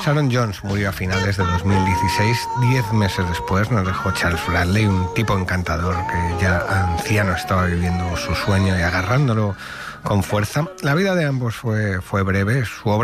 Sharon Jones murió a finales de 2016, 10 meses después nos dejó Charles Bradley, un tipo encantador que ya anciano estaba viviendo su sueño y agarrándolo con fuerza. La vida de ambos fue breve, su obra